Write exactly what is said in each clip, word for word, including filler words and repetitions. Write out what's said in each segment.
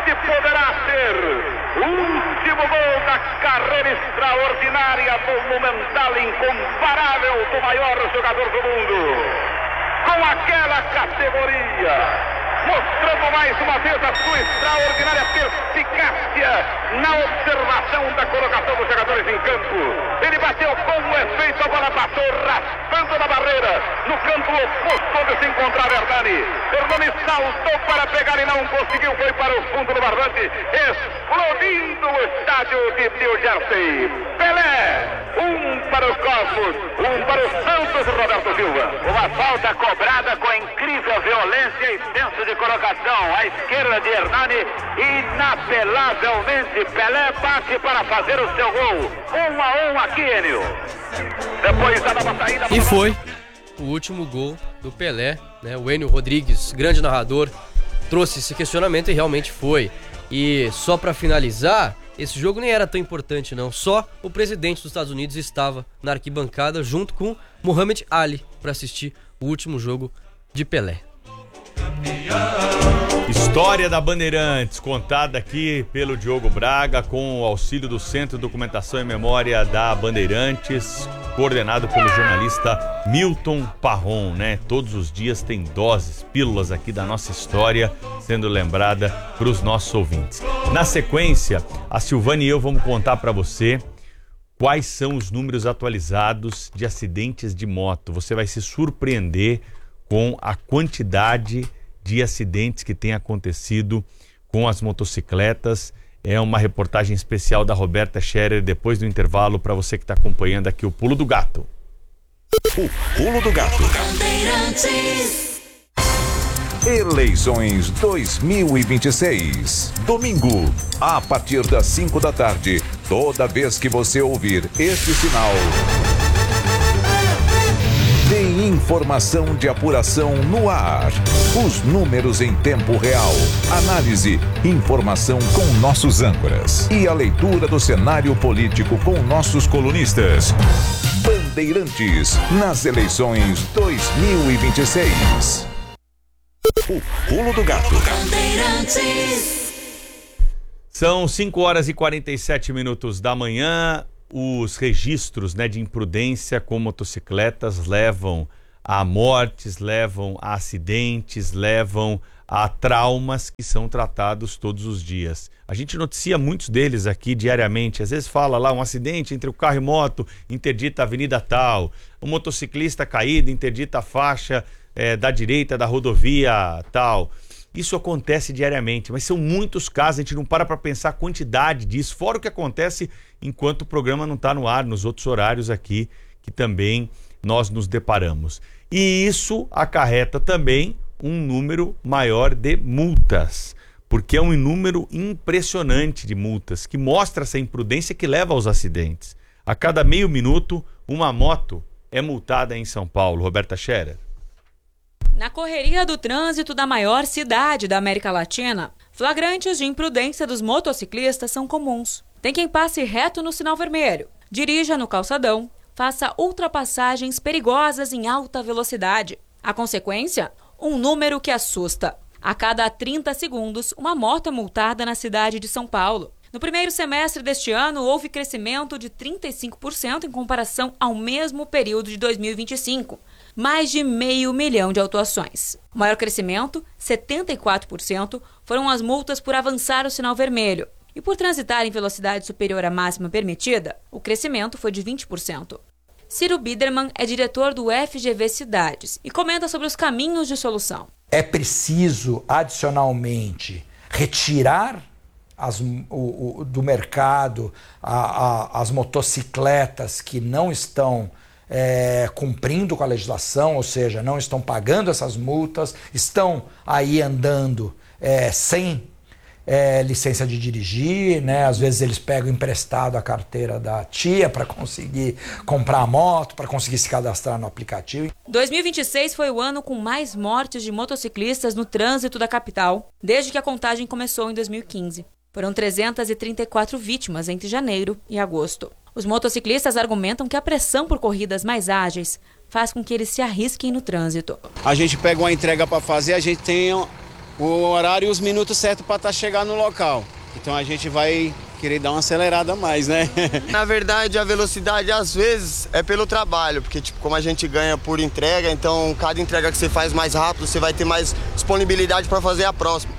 Este poderá ser o último gol da carreira extraordinária, monumental, incomparável do maior jogador do mundo. Com aquela categoria, mostrando mais uma vez a sua extraordinária perspicácia na observação da colocação dos jogadores em campo. Ele bateu com efeito, a bola passou raspando na barreira, no canto oposto onde se encontrava Hernani. Hernani saltou para pegar e não conseguiu, foi para o fundo do barbante, explodindo o estádio de New Jersey. Pelé, um para o Cosmos, um para o Santos, Roberto Silva. Uma falta cobrada com incrível violência e senso de colocação à esquerda de Hernani, inapelavelmente Pelé bate para fazer o seu gol. Um a um aqui, Enio. Depois da nova saída. E foi o último gol do Pelé, né? O Enio Rodrigues, grande narrador, trouxe esse questionamento e realmente foi. E só para finalizar, esse jogo nem era tão importante não, só o presidente dos Estados Unidos estava na arquibancada junto com Muhammad Ali para assistir o último jogo de Pelé. História da Bandeirantes, contada aqui pelo Diogo Braga, com o auxílio do Centro de Documentação e Memória da Bandeirantes, coordenado pelo jornalista Milton Parron, né? Todos os dias tem doses, pílulas aqui da nossa história sendo lembrada para os nossos ouvintes. Na sequência, a Silvana e eu vamos contar para você quais são os números atualizados de acidentes de moto. Você vai se surpreender com a quantidade de acidentes que tem acontecido com as motocicletas. É uma reportagem especial da Roberta Scherer depois do intervalo para você que está acompanhando aqui o Pulo do Gato. O Pulo do Gato. Eleições dois mil e vinte e seis. Domingo, a partir das cinco da tarde, toda vez que você ouvir este sinal, tem informação de apuração no ar. Os números em tempo real. Análise, informação com nossos âncoras. E a leitura do cenário político com nossos colunistas. Bandeirantes, nas eleições dois mil e vinte e seis. O Pulo do Gato. São cinco horas e quarenta e sete minutos da manhã. Os registros, né, de imprudência com motocicletas levam a mortes, levam a acidentes, levam a traumas que são tratados todos os dias. A gente noticia muitos deles aqui diariamente. Às vezes fala lá um acidente entre o carro e moto, interdita a avenida tal, um motociclista caído, interdita a faixa é, da direita da rodovia tal. Isso acontece diariamente, mas são muitos casos, a gente não para para pensar a quantidade disso, fora o que acontece enquanto o programa não está no ar, nos outros horários aqui, que também nós nos deparamos. E isso acarreta também um número maior de multas, porque é um número impressionante de multas, que mostra essa imprudência que leva aos acidentes. A cada meio minuto, uma moto é multada em São Paulo. Roberta Scherer. Na correria do trânsito da maior cidade da América Latina, flagrantes de imprudência dos motociclistas são comuns. Tem quem passe reto no sinal vermelho, dirija no calçadão, faça ultrapassagens perigosas em alta velocidade. A consequência? Um número que assusta. A cada trinta segundos, uma moto é multada na cidade de São Paulo. No primeiro semestre deste ano, houve crescimento de trinta e cinco por cento em comparação ao mesmo período de dois mil e vinte e cinco. Mais de meio milhão de autuações. O maior crescimento, setenta e quatro por cento, foram as multas por avançar o sinal vermelho. E por transitar em velocidade superior à máxima permitida, o crescimento foi de vinte por cento. Ciro Biderman é diretor do F G V Cidades e comenta sobre os caminhos de solução. É preciso, adicionalmente, retirar as, o, o, do mercado a, a, as motocicletas que não estão É, cumprindo com a legislação, ou seja, não estão pagando essas multas, estão aí andando é, sem é, licença de dirigir, né? Às vezes eles pegam emprestado a carteira da tia para conseguir comprar a moto, para conseguir se cadastrar no aplicativo. dois mil e vinte e seis foi o ano com mais mortes de motociclistas no trânsito da capital, desde que a contagem começou em dois mil e quinze. Foram trezentas e trinta e quatro vítimas entre janeiro e agosto. Os motociclistas argumentam que a pressão por corridas mais ágeis faz com que eles se arrisquem no trânsito. A gente pega uma entrega para fazer, a gente tem o horário e os minutos certos para estar chegando no local. Então a gente vai querer dar uma acelerada a mais, né? Na verdade, a velocidade às vezes é pelo trabalho, porque tipo, como a gente ganha por entrega, então cada entrega que você faz mais rápido, você vai ter mais disponibilidade para fazer a próxima.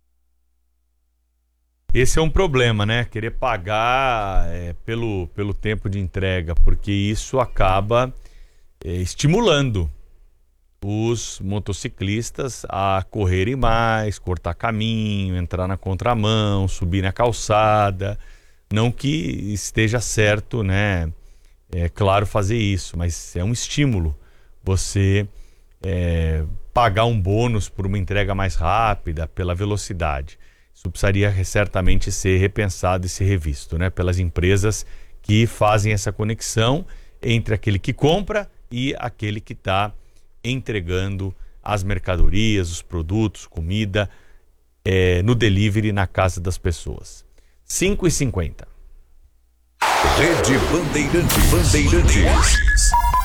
Esse é um problema, né? Querer pagar é, pelo, pelo tempo de entrega, porque isso acaba é, estimulando os motociclistas a correrem mais, cortar caminho, entrar na contramão, subir na calçada. Não que esteja certo, né? É claro fazer isso, mas é um estímulo você é, pagar um bônus por uma entrega mais rápida, pela velocidade. Isso precisaria certamente ser repensado e ser revisto, né? Pelas empresas que fazem essa conexão entre aquele que compra e aquele que está entregando as mercadorias, os produtos, comida é, no delivery na casa das pessoas. cinco e cinquenta. Rede Bandeirantes. Bandeirantes.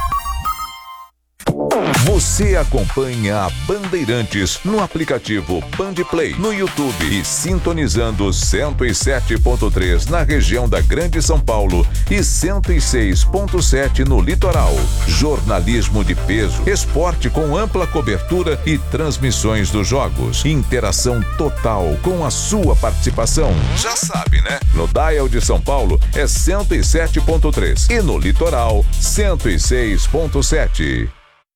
Você acompanha a Bandeirantes no aplicativo Bandplay, no YouTube e sintonizando cento e sete ponto três na região da Grande São Paulo e cento e seis ponto sete no litoral. Jornalismo de peso, esporte com ampla cobertura e transmissões dos jogos. Interação total com a sua participação. Já sabe, né? No Dial de São Paulo é cento e sete ponto três e no litoral cento e seis ponto sete.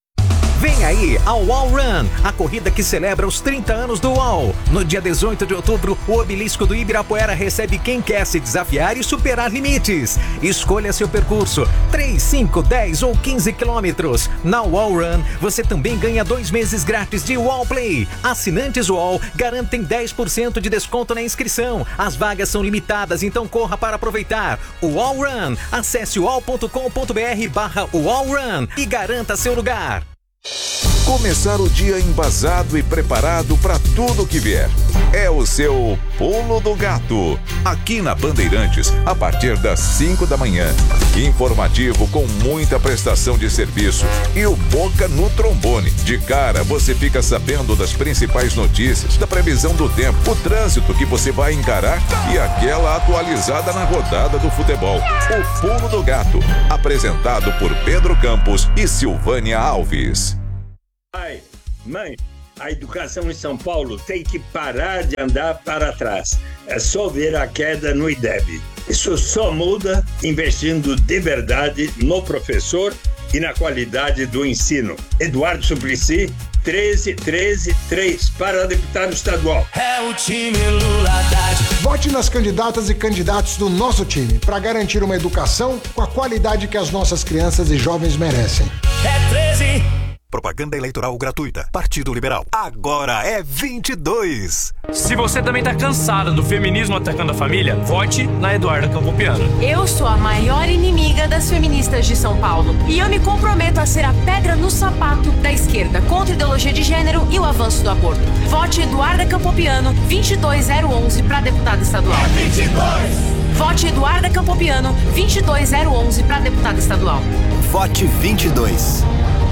Vem aí ao U A L Run, a corrida que celebra os trinta anos do U A L. No dia dezoito de outubro, o obelisco do Ibirapuera recebe quem quer se desafiar e superar limites. Escolha seu percurso, três, cinco, dez ou quinze quilômetros. Na U A L Run, você também ganha dois meses grátis de U A L Play. Assinantes U A L garantem dez por cento de desconto na inscrição. As vagas são limitadas, então corra para aproveitar. U A L Run, acesse u a l ponto com ponto b r barra U A L Run e garanta seu lugar. Começar o dia embasado e preparado para tudo que vier. É o seu Pulo do Gato. Aqui na Bandeirantes, a partir das cinco da manhã. Informativo com muita prestação de serviço. E o Boca no trombone. De cara, você fica sabendo das principais notícias, da previsão do tempo, o trânsito que você vai encarar e aquela atualizada na rodada do futebol. O Pulo do Gato. Apresentado por Pedro Campos e Silvânia Alves. Pai, mãe, a educação em São Paulo tem que parar de andar para trás. É só ver a queda no I D E B. Isso só muda investindo de verdade no professor e na qualidade do ensino. Eduardo Suplicy, treze, treze, três, para deputado estadual. É o time Lula Haddad. Vote nas candidatas e candidatos do nosso time para garantir uma educação com a qualidade que as nossas crianças e jovens merecem. É treze. Propaganda eleitoral gratuita. Partido Liberal. Agora é vinte e dois. Se você também tá cansada do feminismo atacando a família, vote na Eduarda Campopiano. Eu sou a maior inimiga das feministas de São Paulo. E eu me comprometo a ser a pedra no sapato da esquerda contra a ideologia de gênero e o avanço do aborto. Vote Eduarda Campopiano, vinte e dois zero onze para deputada estadual. É vinte e dois. Vote Eduarda Campopiano, vinte e dois zero onze para deputada estadual. Vote vinte e dois.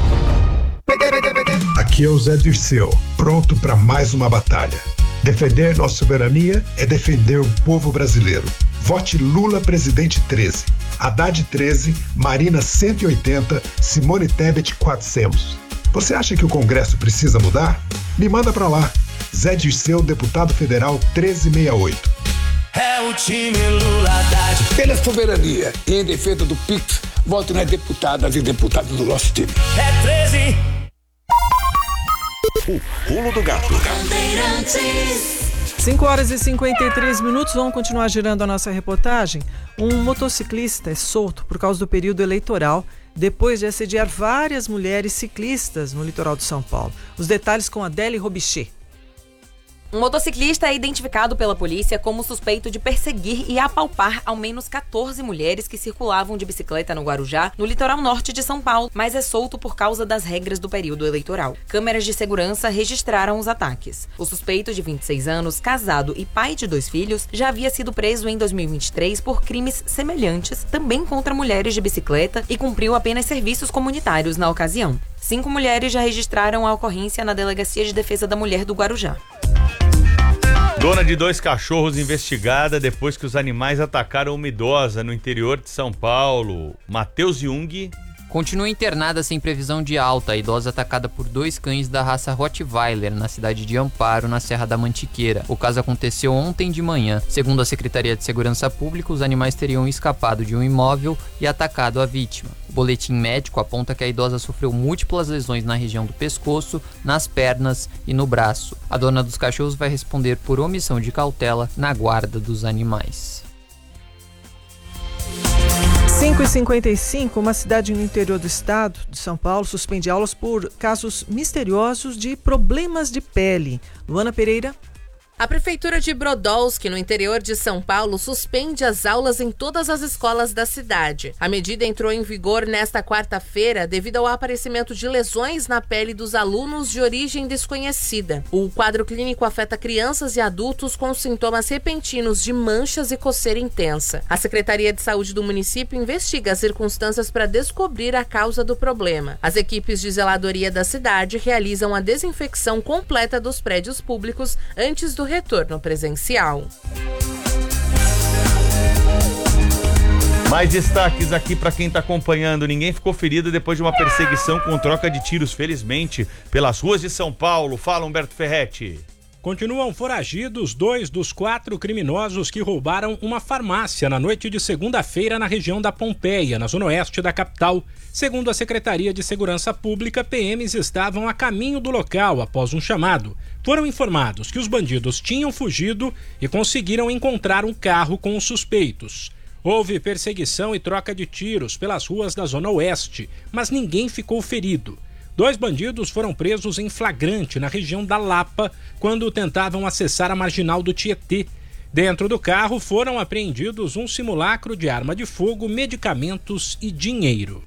Aqui é o Zé Dirceu, pronto para mais uma batalha. Defender nossa soberania é defender o povo brasileiro. Vote Lula Presidente treze, Haddad treze, Marina cento e oitenta, Simone Tebet quatrocentos. Você acha que o Congresso precisa mudar? Me manda para lá. Zé Dirceu, deputado federal treze sessenta e oito. É o time Lula Haddad. Pela soberania e em defesa do Pix, vote nas deputadas e deputados do nosso time. É treze. O Pulo do Gato. cinco horas e cinquenta e três minutos, vamos continuar girando a nossa reportagem. Um motociclista é solto por causa do período eleitoral, depois de assediar várias mulheres ciclistas no litoral de São Paulo. Os detalhes com Adele Robichê. Um motociclista é identificado pela polícia como suspeito de perseguir e apalpar ao menos quatorze mulheres que circulavam de bicicleta no Guarujá, no litoral norte de São Paulo, mas é solto por causa das regras do período eleitoral. Câmeras de segurança registraram os ataques. O suspeito, de vinte e seis anos, casado e pai de dois filhos, já havia sido preso em dois mil e vinte e três por crimes semelhantes, também contra mulheres de bicicleta, e cumpriu apenas serviços comunitários na ocasião. Cinco mulheres já registraram a ocorrência na Delegacia de Defesa da Mulher do Guarujá. Dona de dois cachorros investigada depois que os animais atacaram uma idosa no interior de São Paulo. Matheus Jung continua internada sem previsão de alta. A idosa atacada por dois cães da raça Rottweiler na cidade de Amparo, na Serra da Mantiqueira. O caso aconteceu ontem de manhã. Segundo a Secretaria de Segurança Pública, os animais teriam escapado de um imóvel e atacado a vítima. O boletim médico aponta que a idosa sofreu múltiplas lesões na região do pescoço, nas pernas e no braço. A dona dos cachorros vai responder por omissão de cautela na guarda dos animais. cinco e cinquenta e cinco, uma cidade no interior do estado de São Paulo suspende aulas por casos misteriosos de problemas de pele. Luana Pereira. A Prefeitura de Brodowski, no interior de São Paulo, suspende as aulas em todas as escolas da cidade. A medida entrou em vigor nesta quarta-feira devido ao aparecimento de lesões na pele dos alunos de origem desconhecida. O quadro clínico afeta crianças e adultos com sintomas repentinos de manchas e coceira intensa. A Secretaria de Saúde do município investiga as circunstâncias para descobrir a causa do problema. As equipes de zeladoria da cidade realizam a desinfecção completa dos prédios públicos antes do retorno presencial. Mais destaques aqui para quem está acompanhando. Ninguém ficou ferido depois de uma perseguição com troca de tiros, felizmente, pelas ruas de São Paulo. Fala, Humberto Ferretti. Continuam foragidos dois dos quatro criminosos que roubaram uma farmácia na noite de segunda-feira na região da Pompeia, na zona oeste da capital. Segundo a Secretaria de Segurança Pública, P Ms estavam a caminho do local após um chamado. Foram informados que os bandidos tinham fugido e conseguiram encontrar um carro com os suspeitos. Houve perseguição e troca de tiros pelas ruas da zona oeste, mas ninguém ficou ferido. Dois bandidos foram presos em flagrante na região da Lapa quando tentavam acessar a marginal do Tietê. Dentro do carro foram apreendidos um simulacro de arma de fogo, medicamentos e dinheiro.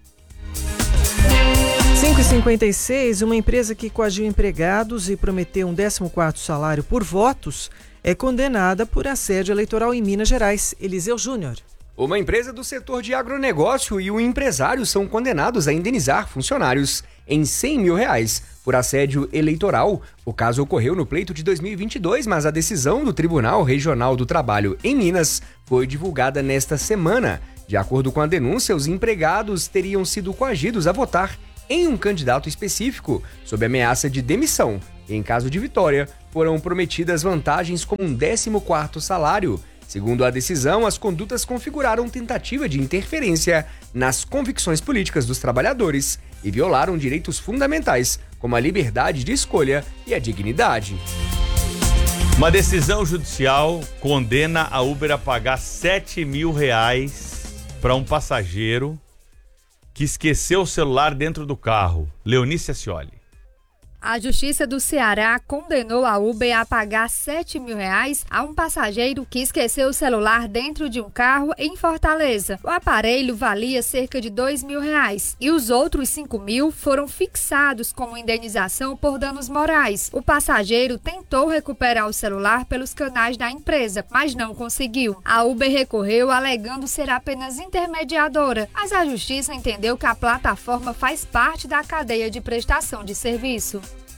cinco e cinquenta e seis, uma empresa que coagiu empregados e prometeu um décimo quarto salário por votos é condenada por assédio eleitoral em Minas Gerais. Eliseu Júnior. Uma empresa do setor de agronegócio e um empresário são condenados a indenizar funcionários em cem mil reais por assédio eleitoral. O caso ocorreu no pleito de dois mil e vinte e dois, mas a decisão do Tribunal Regional do Trabalho em Minas foi divulgada nesta semana. De acordo com a denúncia, os empregados teriam sido coagidos a votar em um candidato específico, sob ameaça de demissão. Em caso de vitória, foram prometidas vantagens como um décimo quarto salário. Segundo a decisão, as condutas configuraram tentativa de interferência nas convicções políticas dos trabalhadores e violaram direitos fundamentais, como a liberdade de escolha e a dignidade. Uma decisão judicial condena a Uber a pagar sete mil reais para um passageiro que esqueceu o celular dentro do carro. Leonice Ascioli. A Justiça do Ceará condenou a Uber a pagar sete mil reais a um passageiro que esqueceu o celular dentro de um carro em Fortaleza. O aparelho valia cerca de dois mil reais e os outros cinco mil foram fixados como indenização por danos morais. O passageiro tentou recuperar o celular pelos canais da empresa, mas não conseguiu. A Uber recorreu alegando ser apenas intermediadora, mas a Justiça entendeu que a plataforma faz parte da cadeia de prestação de serviço.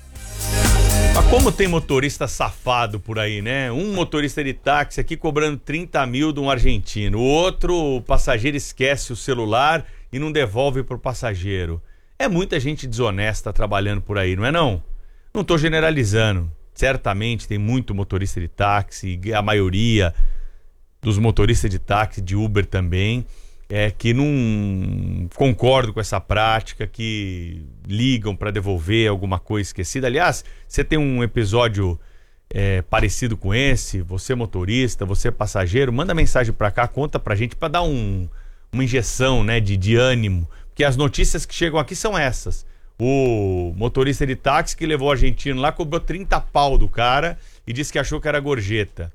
Mas como tem motorista safado por aí, né? Um motorista de táxi aqui cobrando trinta mil de um argentino. O outro, o passageiro esquece o celular e não devolve pro passageiro. É muita gente desonesta trabalhando por aí, não é não? Não estou generalizando. Certamente tem muito motorista de táxi, a maioria dos motoristas de táxi, de Uber também, é que não concordo com essa prática, que ligam para devolver alguma coisa esquecida. Aliás, você tem um episódio é, parecido com esse, você motorista, você passageiro, manda mensagem para cá, conta pra gente para dar um, uma injeção, né, de, de ânimo, porque as notícias que chegam aqui são essas. O motorista de táxi que levou o argentino lá cobrou trinta pau do cara e disse que achou que era gorjeta.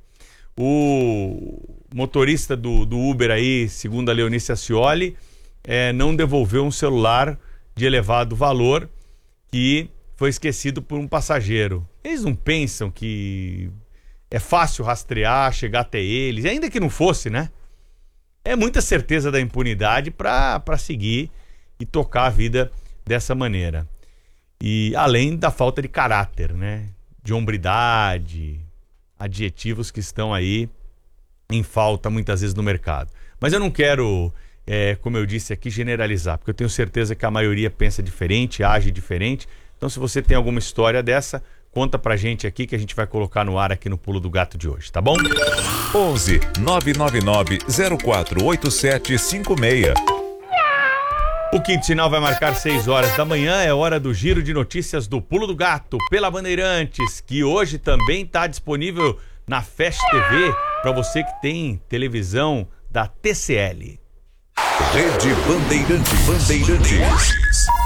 O motorista do, do Uber aí, segundo a Leonice Ascioli, é, não devolveu um celular de elevado valor que foi esquecido por um passageiro. Eles não pensam que é fácil rastrear, chegar até eles, ainda que não fosse, né? É muita certeza da impunidade para para seguir e tocar a vida dessa maneira. E além da falta de caráter, né? De hombridade, adjetivos que estão aí em falta muitas vezes no mercado. Mas eu não quero, é, como eu disse aqui, generalizar, porque eu tenho certeza que a maioria pensa diferente, age diferente. Então, se você tem alguma história dessa, conta pra gente aqui que a gente vai colocar no ar aqui no Pulo do Gato de hoje, tá bom? onze nove nove nove zero quatro oito sete cinco seis. O quinto sinal vai marcar seis horas da manhã, é hora do giro de notícias do Pulo do Gato pela Bandeirantes, que hoje também está disponível na Fast T V para você que tem televisão da T C L. Rede Bandeirantes. Bandeirantes.